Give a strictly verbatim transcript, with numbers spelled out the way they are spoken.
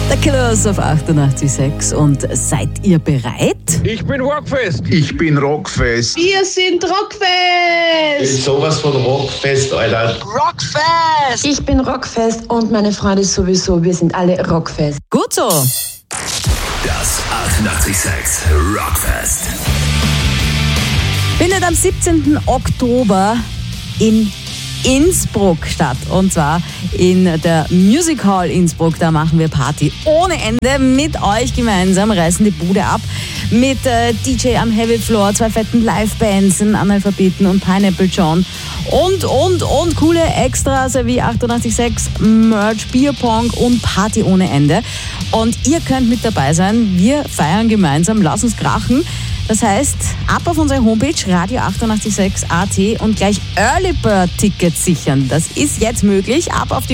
Der Killers auf achtundachtzig Komma sechs. Und seid ihr bereit? Ich bin Rockfest. Ich bin Rockfest. Wir sind Rockfest. Ist sowas von Rockfest, Alter. Rockfest. Ich bin Rockfest und meine Freunde sowieso. Wir sind alle Rockfest. Gut so. Das achtundachtzig Komma sechs Rockfest Findet am siebzehnten Oktober in Innsbruck statt. Und zwar in der Music Hall Innsbruck. Da machen wir Party ohne Ende mit euch gemeinsam, reißen die Bude ab. Mit äh, D J am Heavy Floor, zwei fetten Live-Bands, Analphabeten und Pineapple John. Und, und, und coole Extras wie achtundachtzig Komma sechs, Merch, Bierpong und Party ohne Ende. Und ihr könnt mit dabei sein. Wir feiern gemeinsam. Lass uns krachen. Das heißt, ab auf unsere Homepage radio achtundachtzig Komma sechs Punkt at und gleich Early Bird Tickets sichern. Das ist jetzt möglich. Ab auf die